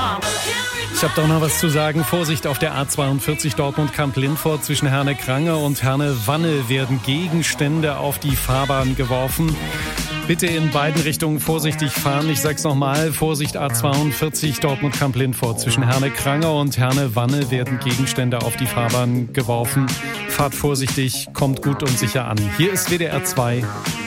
Ich habe doch noch was zu sagen. Vorsicht auf der A42 Dortmund-Kamp-Lindfort. Zwischen Herne-Krange und Herne-Wanne werden Gegenstände auf die Fahrbahn geworfen. Bitte in beiden Richtungen vorsichtig fahren. Ich sag's nochmal. Vorsicht A42 Dortmund-Kamp-Lindfort. Zwischen Herne-Krange und Herne-Wanne werden Gegenstände auf die Fahrbahn geworfen. Fahrt vorsichtig, kommt gut und sicher an. Hier ist WDR 2.